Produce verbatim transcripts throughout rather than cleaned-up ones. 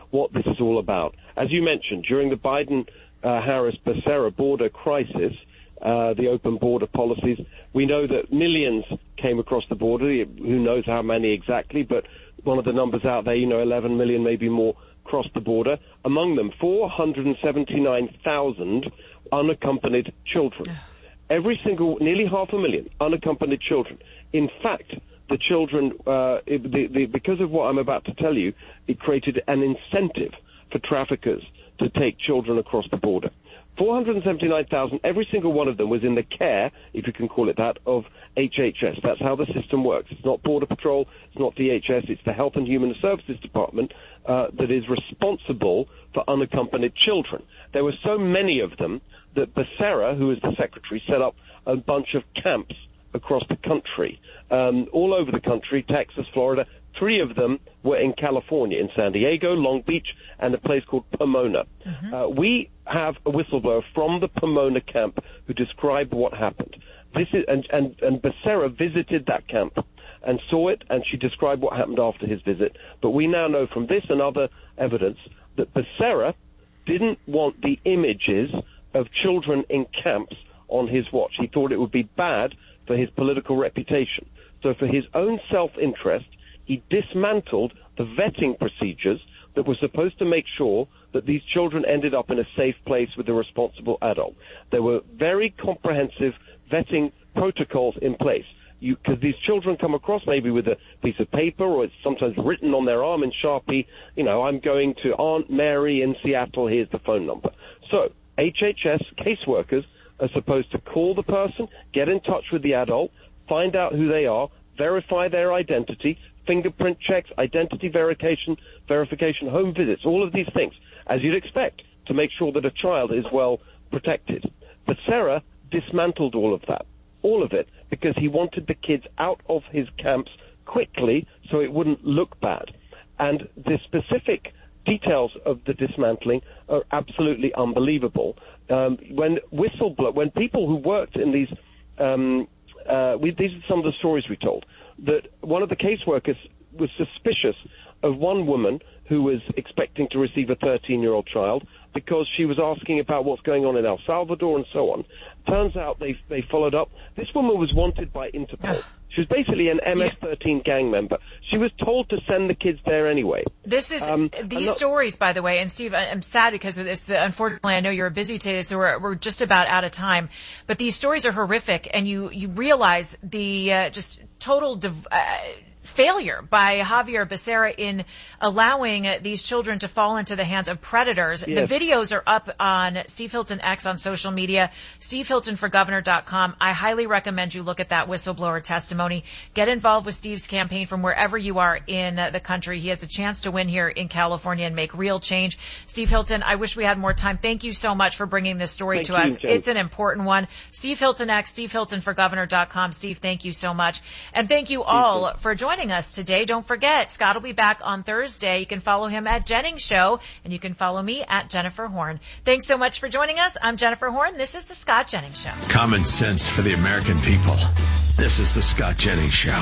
what this is all about. As you mentioned, during the Biden-Harris-Becerra border crisis, uh, the open border policies, we know that millions came across the border. Who knows how many exactly, but one of the numbers out there, you know, eleven million, maybe more, crossed the border. Among them, four hundred seventy-nine thousand unaccompanied children. Every single, nearly half a million unaccompanied children. In fact, the children, uh, it, the, the, because of what I'm about to tell you, it created an incentive for traffickers to take children across the border. four hundred seventy-nine thousand, every single one of them was in the care, if you can call it that, of H H S. That's how the system works. It's not Border Patrol, it's not D H S, it's the Health and Human Services Department uh, that is responsible for unaccompanied children. There were so many of them that Becerra, who is the secretary, set up a bunch of camps across the country, um, all over the country, Texas, Florida. Three of them were in California, in San Diego, Long Beach, and a place called Pomona. Mm-hmm. Uh, we have a whistleblower from the Pomona camp who described what happened. This is, and, and, and Becerra visited that camp and saw it, and she described what happened after his visit. But we now know from this and other evidence that Becerra didn't want the images of children in camps on his watch. He thought it would be bad for his political reputation. So for his own self-interest, he dismantled the vetting procedures that were supposed to make sure that these children ended up in a safe place with a responsible adult. There were very comprehensive vetting protocols in place. Because these children come across maybe with a piece of paper, or it's sometimes written on their arm in Sharpie, you know, I'm going to Aunt Mary in Seattle, here's the phone number. So H H S caseworkers are supposed to call the person, get in touch with the adult, find out who they are, verify their identity, fingerprint checks, identity verification, verification, home visits, all of these things, as you'd expect, to make sure that a child is well protected. But Becerra dismantled all of that, all of it, because he wanted the kids out of his camps quickly so it wouldn't look bad. And the specific details of the dismantling are absolutely unbelievable. Um, when whistleblower, when people who worked in these, um, uh, we, these are some of the stories we told, that one of the caseworkers was suspicious of one woman who was expecting to receive a thirteen-year-old child because she was asking about what's going on in El Salvador and so on. Turns out they they followed up. This woman was wanted by Interpol. She was basically an M S thirteen yeah. gang member. She was told to send the kids there anyway. This is, um, these not, stories, by the way, and Steve, I'm sad because of this. Unfortunately, I know you're busy today, so we're, we're just about out of time. But these stories are horrific, and you, you realize the uh, just total div- uh, failure by Javier Becerra in allowing these children to fall into the hands of predators. Yes. The videos are up on Steve Hilton X on social media, steve hilton for governor dot com. I highly recommend you look at that whistleblower testimony. Get involved with Steve's campaign from wherever you are in the country. He has a chance to win here in California and make real change. Steve Hilton, I wish we had more time. Thank you so much for bringing this story thank to you, us. Jen. It's an important one. Steve Hilton X, steve hilton for governor dot com. Steve, thank you so much. And thank you all thank you. for joining us today. Don't forget, Scott will be back on Thursday. You can follow him at Jennings Show, and you can follow me at Jennifer Horn. Thanks so much for joining us. I'm Jennifer Horn. This is the Scott Jennings Show. Common sense for the American people. This is the Scott Jennings Show.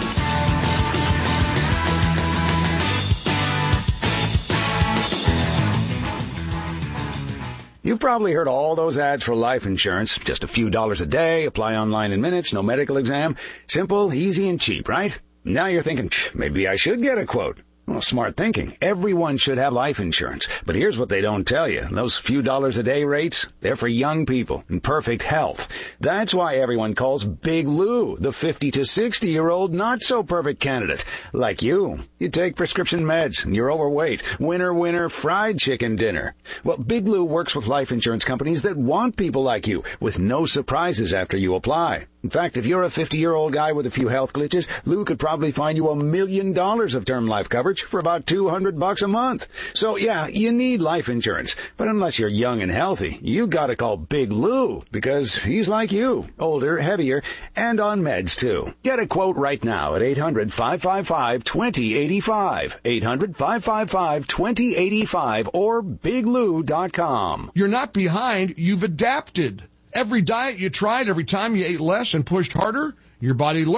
You've probably heard all those ads for life insurance. Just a few dollars a day, apply online in minutes, no medical exam. Simple, easy, and cheap, right? Now you're thinking, maybe I should get a quote. Well, smart thinking. Everyone should have life insurance. But here's what they don't tell you. Those few dollars a day rates, they're for young people in perfect health. That's why everyone calls Big Lou the fifty to sixty year old not so perfect candidate. Like you. You take prescription meds and you're overweight. Winner, winner, fried chicken dinner. Well, Big Lou works with life insurance companies that want people like you with no surprises after you apply. In fact, if you're a fifty-year-old guy with a few health glitches, Lou could probably find you a million dollars of term life coverage for about two hundred bucks a month. So yeah, you need life insurance. But unless you're young and healthy, you gotta call Big Lou because he's like you, older, heavier, and on meds too. Get a quote right now at eight hundred, five five five, two zero eight five, eight hundred, five five five, two zero eight five, or big lou dot com. You're not behind, you've adapted. Every diet you tried, every time you ate less and pushed harder, your body learned.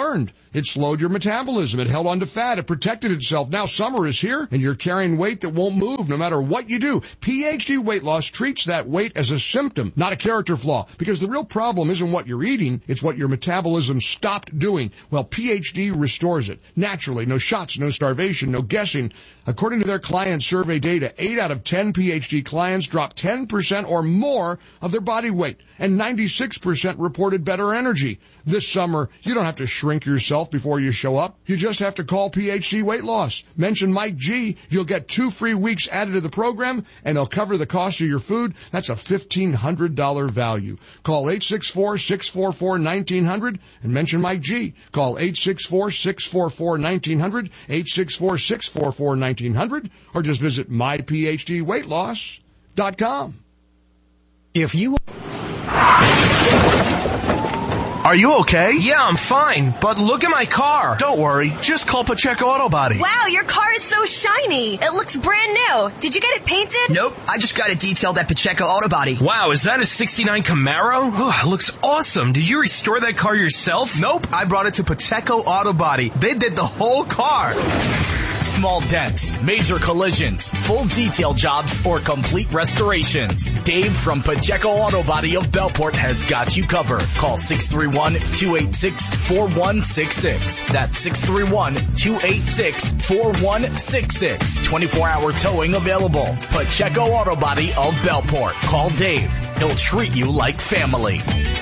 It slowed your metabolism. It held onto fat. It protected itself. Now summer is here, and you're carrying weight that won't move no matter what you do. P H D Weight Loss treats that weight as a symptom, not a character flaw, because the real problem isn't what you're eating, it's what your metabolism stopped doing. Well, P H D restores it. Naturally, no shots, no starvation, no guessing. According to their client survey data, eight out of ten P H D clients dropped ten percent or more of their body weight, and ninety-six percent reported better energy. This summer, you don't have to shrink yourself before you show up. You just have to call P H D Weight Loss. Mention Mike G. You'll get two free weeks added to the program, and they'll cover the cost of your food. That's a fifteen hundred dollars value. Call eight six four, six four four, nineteen hundred and mention Mike G. Call eight six four, six four four, nineteen hundred, eight six four, six four four, nineteen hundred, or just visit my p h d weight loss dot com. If you... Are you okay? Yeah, I'm fine, but look at my car. Don't worry, just call Pacheco Auto Body. Wow, your car is so shiny. It looks brand new. Did you get it painted? Nope, I just got it detailed at Pacheco Auto Body. Wow, is that a sixty-nine Camaro? Oh, it looks awesome. Did you restore that car yourself? Nope, I brought it to Pacheco Auto Body. They did the whole car. Small dents, major collisions, full detail jobs, or complete restorations. Dave from Pacheco Auto Body of Bellport has got you covered. Call six three one, two eight six, four one six six. That's six three one, two eight six, four one six six. twenty-four hour towing available. Pacheco Auto Body of Bellport. Call Dave. He'll treat you like family.